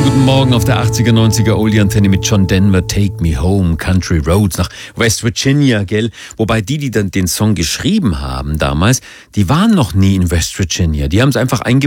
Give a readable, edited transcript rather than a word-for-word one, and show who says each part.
Speaker 1: Guten Morgen auf der 80er, 90er Oldie-Antenne mit John Denver, Take Me Home, Country Roads nach West Virginia, gell? Wobei die dann den Song geschrieben haben damals, die waren noch nie in West Virginia. Die haben es einfach